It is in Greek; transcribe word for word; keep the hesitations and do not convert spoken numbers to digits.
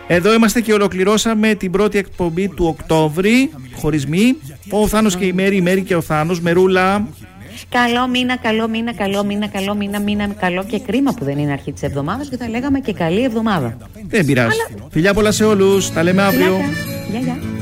Εδώ είμαστε και ολοκληρώσαμε την πρώτη εκπομπή του Οκτώβρη. Χωρισμοί. Ο Θάνος και η Μέρη, η Μέρη και ο Θάνος. Μερούλα. Καλό μήνα, καλό μήνα, καλό μήνα, καλό μήνα, μήνα καλό και κρίμα που δεν είναι αρχή της εβδομάδας και θα λέγαμε και καλή εβδομάδα. Δεν πειράζει. Αλλά... Φιλιά πολλά σε όλους. Τα λέμε αύριο. Γεια, γεια.